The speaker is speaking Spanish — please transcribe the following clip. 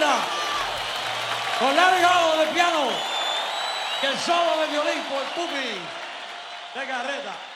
banda, con largado de piano y el solo de violín por Pupi de Carreta.